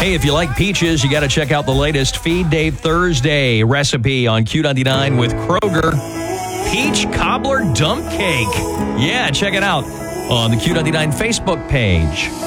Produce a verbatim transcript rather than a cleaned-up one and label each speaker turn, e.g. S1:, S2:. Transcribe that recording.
S1: Hey, if you like peaches, you got to check out the latest Feed Day Thursday recipe on Q ninety-nine with Kroger. Peach cobbler dump cake. Yeah, check it out on the Q ninety-nine Facebook page.